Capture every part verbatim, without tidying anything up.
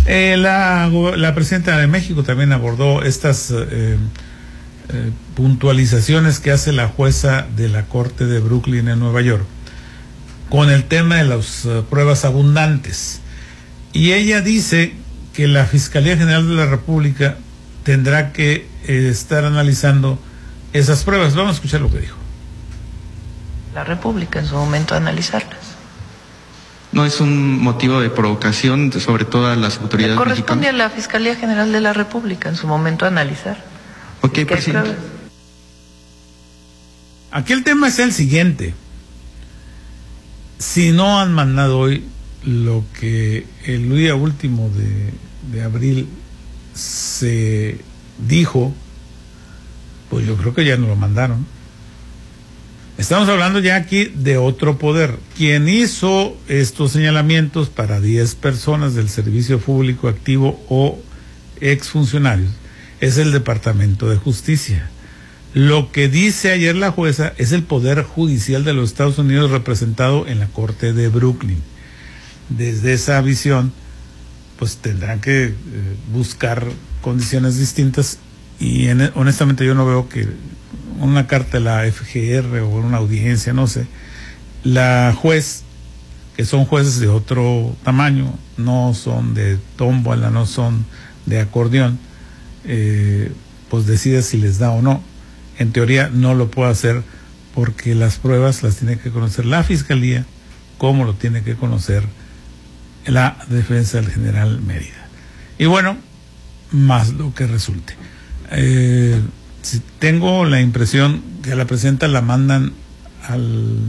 Eh, la, la presidenta de México también abordó estas eh, eh, puntualizaciones que hace la jueza de la Corte de Brooklyn en Nueva York con el tema de las uh, pruebas abundantes. Y ella dice que la Fiscalía General de la República tendrá que eh, estar analizando esas pruebas. Vamos a escuchar lo que dijo. La República en su momento analizarlas. No es un motivo de provocación sobre todas las autoridades Le corresponde mexicanas. a la Fiscalía General de la República en su momento analizar. Ok, presidente. Aquí el tema es el siguiente. Si no han mandado hoy lo que el día último de, de abril se dijo, pues yo creo que ya no lo mandaron. Estamos hablando ya aquí de otro poder. Quien hizo estos señalamientos para diez personas del servicio público activo o exfuncionarios es el Departamento de Justicia. Lo que dice ayer la jueza es el Poder Judicial de los Estados Unidos representado en la Corte de Brooklyn. Desde esa visión, pues tendrán que eh, buscar condiciones distintas y en, honestamente yo no veo que una carta de la F G R o una audiencia, no sé, la juez, que son jueces de otro tamaño, no son de tómbola, no son de acordeón, eh, pues decide si les da o no. En teoría no lo puede hacer porque las pruebas las tiene que conocer la Fiscalía, como lo tiene que conocer la defensa del general Mérida. Y bueno, más lo que resulte. Eh, si tengo la impresión que a la presidenta la mandan al,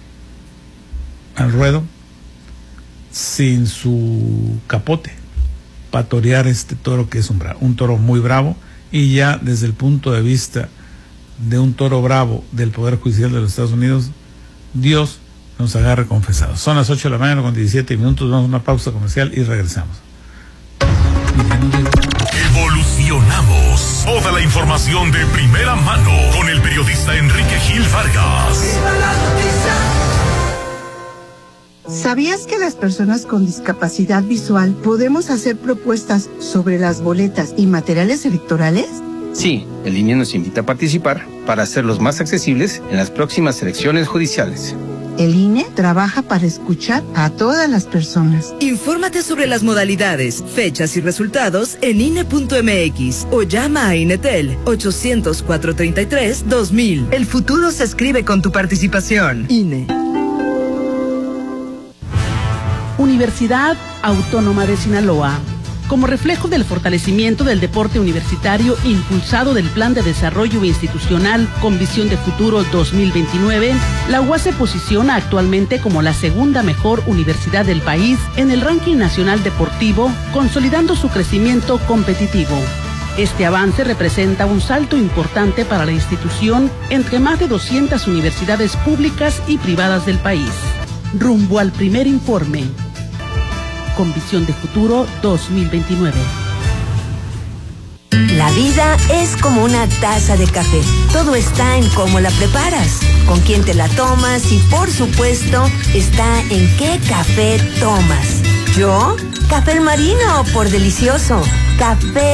al ruedo sin su capote para torear este toro que es un, bravo, un toro muy bravo, y ya desde el punto de vista de un toro bravo del Poder Judicial de los Estados Unidos, Dios nos agarre confesados. Son las ocho de la mañana con diecisiete minutos, vamos a una pausa comercial y regresamos. Evolucionamos. Toda la información de primera mano con el periodista Enrique Gil Vargas. ¿Sabías que las personas con discapacidad visual podemos hacer propuestas sobre las boletas y materiales electorales? Sí, el I N E nos invita a participar para hacerlos más accesibles en las próximas elecciones judiciales. El I N E trabaja para escuchar a todas las personas. Infórmate sobre las modalidades, fechas y resultados en I N E punto M X o llama a INETEL ochocientos, cuatrocientos treinta y tres, dos mil. El futuro se escribe con tu participación. I N E. Universidad Autónoma de Sinaloa. Como reflejo del fortalecimiento del deporte universitario impulsado del Plan de Desarrollo Institucional con Visión de Futuro dos mil veintinueve, la U A S se posiciona actualmente como la segunda mejor universidad del país en el ranking nacional deportivo, consolidando su crecimiento competitivo. Este avance representa un salto importante para la institución entre más de doscientas universidades públicas y privadas del país. Rumbo al primer informe. Con Visión de Futuro dos mil veintinueve. La vida es como una taza de café. Todo está en cómo la preparas, con quién te la tomas y, por supuesto, está en qué café tomas. ¿Yo? Café El Marino, por delicioso. Café